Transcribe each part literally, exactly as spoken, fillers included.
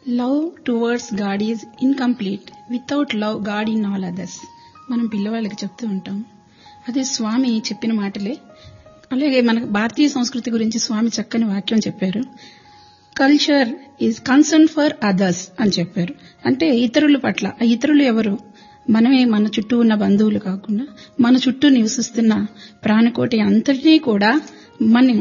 Love towards God is incomplete without love God in all others. మనం పిల్లవాళ్ళకి చెప్తూ ఉంటాం. అదే స్వామి చెప్పిన మాటలే. అలాగే మన భారతీయ సంస్కృతి గురించి స్వామి చక్కని వాక్యం చెప్పారు. Culture is concern for others అని చెప్పారు. అంటే ఇతరుల పట్ల. ఆ ఇతరులు ఎవరు? మనమే. మన చుట్టూ ఉన్న బంధువులు కాకుండా మన చుట్టూ నివసిస్తున్న ప్రాణకోటి అంతటినీ కూడా మనం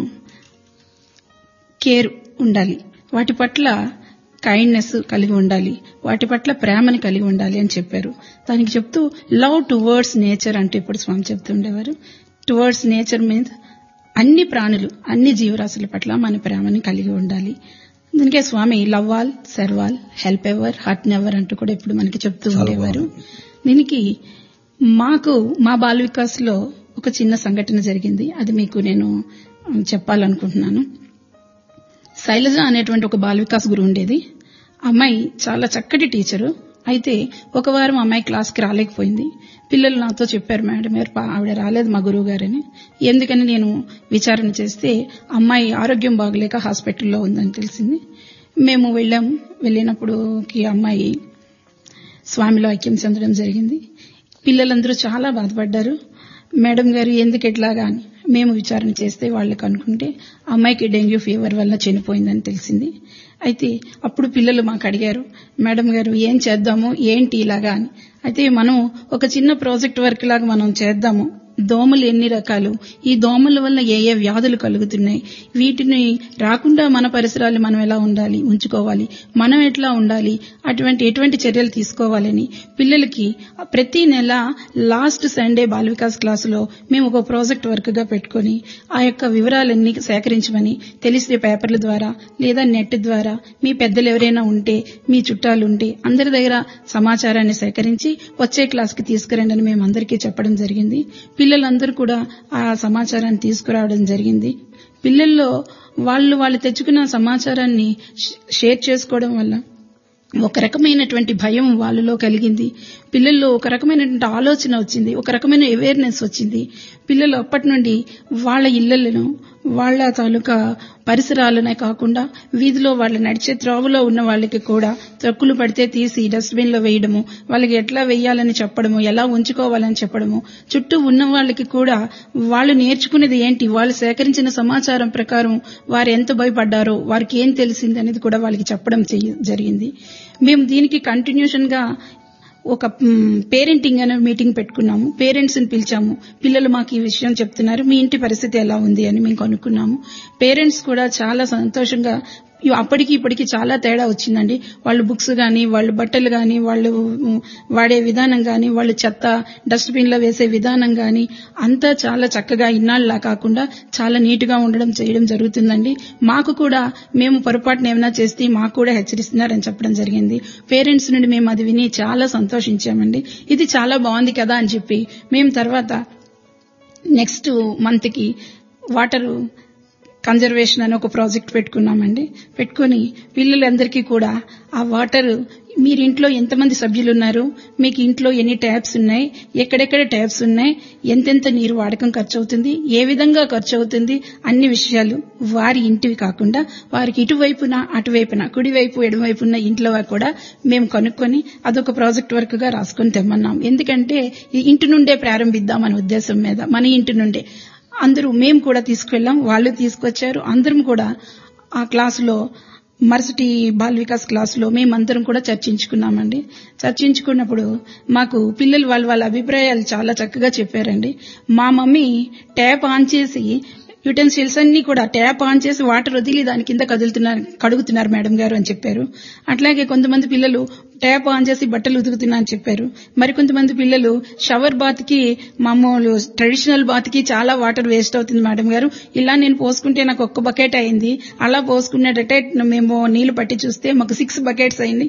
కేర్ ఉండాలి. వాటి పట్ల కైండ్నెస్ కలిగి ఉండాలి. వాటి పట్ల ప్రేమని కలిగి ఉండాలి అని చెప్పారు. దానికి చెప్తూ లవ్ టువర్డ్స్ నేచర్ అంటే ఇప్పుడు స్వామి చెప్తుండేవారు. టువర్డ్స్ నేచర్ మీన్స్ అన్ని ప్రాణులు, అన్ని జీవరాశుల పట్ల మన ప్రేమని కలిగి ఉండాలి. దీనికే స్వామి love all, serve all, help ever, hurt never అంటూ కూడా ఇప్పుడు మనకి చెప్తూ ఉండేవారు. దీనికి మాకు మా బాల వికాస్ లో ఒక చిన్న సంఘటన జరిగింది. అది మీకు నేను చెప్పాలనుకుంటున్నాను. శైలజ అనేటువంటి ఒక బాల వికాస్ గురువు ఉండేది. అమ్మాయి చాలా చక్కటి టీచరు. అయితే ఒక వారం అమ్మాయి క్లాస్కి రాలేకపోయింది. పిల్లలు నాతో చెప్పారు, మేడం గారు ఆవిడ రాలేదు మా గురువు గారని. ఎందుకని నేను విచారణ చేస్తే అమ్మాయి ఆరోగ్యం బాగలేక హాస్పిటల్లో ఉందని తెలిసింది. మేము వెళ్ళాము. వెళ్ళినప్పుడు అమ్మాయి స్వామిలో ఐక్యం చెందడం జరిగింది. పిల్లలందరూ చాలా బాధపడ్డారు. మేడం గారు ఎందుకు ఎట్లాగా అని మేము విచారణ చేస్తే వాళ్ళు కనుక్కుంటే అమ్మాయికి డెంగ్యూ ఫీవర్ వల్ల చనిపోయిందని తెలిసింది. అయితే అప్పుడు పిల్లలు మాకు అడిగారు, మేడం గారు ఏం చేద్దాము, ఏంటి ఇలాగా అని. అయితే మనం ఒక చిన్న ప్రాజెక్ట్ వర్క్ లాగా మనం చేద్దాము. దోమలు ఎన్ని రకాలు, ఈ దోమల వల్ల ఏ ఏ వ్యాధులు కలుగుతున్నాయి, వీటిని రాకుండా మన పరిసరాలు మనం ఎలా ఉండాలి, ఉంచుకోవాలి, మనం ఎట్లా ఉండాలి, అటువంటి ఎటువంటి చర్యలు తీసుకోవాలని పిల్లలకి ప్రతి నెల లాస్ట్ సండే బాల వికాస్ క్లాసులో మేము ఒక ప్రాజెక్ట్ వర్క్ గా పెట్టుకుని ఆ యొక్క వివరాలన్నీ సేకరించమని తెలిసే పేపర్ల ద్వారా లేదా నెట్ ద్వారా మీ పెద్దలు ఎవరైనా ఉంటే, మీ చుట్టాలు ఉంటే అందరి దగ్గర సమాచారాన్ని సేకరించి వచ్చే క్లాస్కి తీసుకురండి అని మేము అందరికీ చెప్పడం జరిగింది. పిల్లలందరూ కూడా ఆ సమాచారాన్ని తీసుకురావడం జరిగింది. పిల్లల్లో వాళ్ళు వాళ్ళు తెచ్చుకున్న సమాచారాన్ని షేర్ చేసుకోవడం వల్ల ఒక రకమైనటువంటి భయం వాళ్ళలో కలిగింది. పిల్లల్లో ఒక రకమైనటువంటి ఆలోచన వచ్చింది, ఒక రకమైన అవేర్నెస్ వచ్చింది. పిల్లలు అప్పటి నుండి వాళ్ళ ఇళ్లను, వాళ్ళ తాలూకా పరిసరాలనే కాకుండా వీధిలో వాళ్ళ నడిచే త్రోవలో ఉన్న వాళ్ళకి కూడా తక్కులు పడితే తీసి డస్ట్బిన్ లో వేయడము, వాళ్ళకి ఎట్లా వేయాలని చెప్పడము, ఎలా ఉంచుకోవాలని చెప్పడము, చుట్టూ ఉన్న వాళ్ళకి కూడా వాళ్ళు నేర్చుకునేది ఏంటి, వాళ్ళు సేకరించిన సమాచారం ప్రకారం వారు ఎంత భయపడ్డారో, వారికి ఏం తెలిసింది అనేది కూడా వాళ్ళకి చెప్పడం జరిగింది. మేము దీనికి కంటిన్యూషన్ గా ఒక పేరెంటింగ్ అనే మీటింగ్ పెట్టుకున్నాము. పేరెంట్స్ ని పిలిచాము. పిల్లలు మాకు ఈ విషయం చెప్తున్నారు, మీ ఇంటి పరిస్థితి ఎలా ఉంది అని మేము కనుక్కున్నాము. పేరెంట్స్ కూడా చాలా సంతోషంగా, అప్పటికి ఇప్పటికి చాలా తేడా వచ్చిందండి. వాళ్ళు బుక్స్ గాని, వాళ్ళు బట్టలు గాని, వాళ్ళు వాడే విధానం గాని, వాళ్ళు చెత్త డస్ట్బిన్ లో వేసే విధానం గాని అంతా చాలా చక్కగా ఇన్నాళ్లా కాకుండా చాలా నీట్ గా ఉండడం చేయడం జరుగుతుందండి. మాకు కూడా మేము పొరపాటున ఏమైనా చేస్తే మాకు కూడా హెచ్చరిస్తున్నారని చెప్పడం జరిగింది. పేరెంట్స్ నుండి మేము అది విని చాలా సంతోషించామండి. ఇది చాలా బాగుంది కదా అని చెప్పి మేము తర్వాత నెక్స్ట్ మంత్ కి వాటర్ కన్జర్వేషన్ అని ఒక ప్రాజెక్ట్ పెట్టుకున్నామండి. పెట్టుకుని పిల్లలందరికీ కూడా ఆ వాటర్, మీరు ఇంట్లో ఎంతమంది సభ్యులు ఉన్నారు, మీకు ఇంట్లో ఎన్ని ట్యాప్స్ ఉన్నాయి, ఎక్కడెక్కడ ట్యాప్స్ ఉన్నాయి, ఎంతెంత నీరు వాడకం ఖర్చు అవుతుంది, ఏ విధంగా ఖర్చు అవుతుంది, అన్ని విషయాలు వారి ఇంటివి కాకుండా వారికి ఇటువైపున అటువైపున కుడివైపు ఎడమవైపున్న ఇంట్లో కూడా మేము కనుక్కొని అదొక ప్రాజెక్ట్ వర్క్ గా రాసుకొని తెమ్మన్నాం. ఎందుకంటే ఇంటి నుండే ప్రారంభిద్దామనే ఉద్దేశం మీద మన ఇంటి నుండే అందరూ మేము కూడా తీసుకెళ్లాం, వాళ్ళు తీసుకొచ్చారు. అందరం కూడా ఆ క్లాసులో మరుసటి బాల్ వికాస్ క్లాసులో మేమందరం కూడా చర్చించుకున్నామండి. చర్చించుకున్నప్పుడు మాకు పిల్లలు వాళ్ళ వాళ్ళ అభిప్రాయాలు చాలా చక్కగా చెప్పారండి. మా మమ్మీ ట్యాప్ ఆన్ చేసి యుటెన్సిల్స్ అన్ని కూడా ట్యాప్ ఆన్ చేసి వాటర్ వదిలి దాని కింద కదులుతున్నారు కడుగుతున్నారు మేడం గారు అని చెప్పారు. అట్లాగే కొంతమంది పిల్లలు ట్యాప్ ఆన్ చేసి బట్టలు ఉతుకుతున్నా అని చెప్పారు. మరికొంతమంది పిల్లలు షవర్ బాత్ కి, మామూలు ట్రెడిషనల్ బాత్ కి చాలా వాటర్ వేస్ట్ అవుతుంది మేడం గారు, ఇలా నేను పోసుకుంటే నాకు ఒక్క బకెట్ అయింది, అలా పోసుకునేటట్టే మేము నీళ్లు పట్టి చూస్తే మాకు సిక్స్ బకెట్స్ అయింది,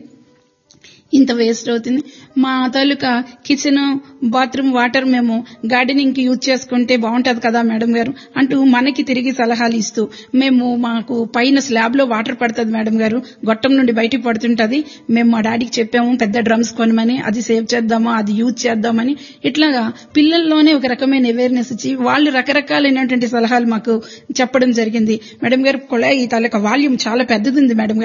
ఇంత వేస్ట్ అవుతుంది. మా తాలూకా కిచెన్, బాత్రూమ్ వాటర్ మేము గార్డెనింగ్ కి యూజ్ చేసుకుంటే బాగుంటది కదా మేడం గారు అంటూ మనకి తిరిగి సలహాలు ఇస్తూ, మేము మాకు పైన స్లాబ్ లో వాటర్ పడుతుంది మేడం గారు, గొట్టం నుండి బయటికి పడుతుంటది, మేము మా డాడీకి చెప్పాము పెద్ద డ్రమ్స్ కొనమని, అది సేవ్ చేద్దామా, అది యూజ్ చేద్దామని. ఇట్లాగా పిల్లల్లోనే ఒక రకమైన అవేర్నెస్ ఇచ్చి వాళ్ళు రకరకాలైనటువంటి సలహాలు మాకు చెప్పడం జరిగింది. మేడం గారు కొళాయి తాలూకా వాల్యూమ్ చాలా పెద్దది ఉంది మేడం గారు,